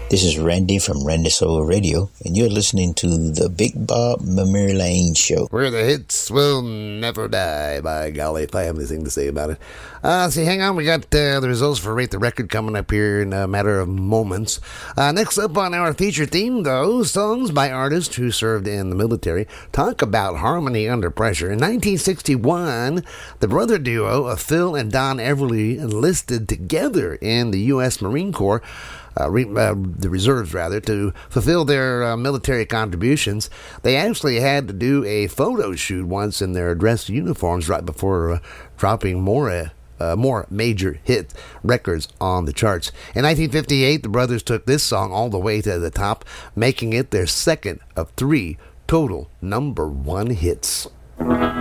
This is Randy from Randy Soul Radio, and you're listening to the Big Bob Lane Show. Where the hits will never die. By golly, if I have anything to say about it. See, hang on. We got the results for Rate the Record coming up here in a matter of moments. Next up on our feature theme, though, songs by artists who served in the military. Talk about harmony under pressure. In 1961, the brother duo of Phil and Don Everly enlisted together in the U.S. Marine Corps. The reserves, rather, to fulfill their military contributions. They actually had to do a photo shoot once in their dress uniforms right before dropping more major hit records on the charts. In 1958, the brothers took this song all the way to the top, making it their second of 3 total #1 hits.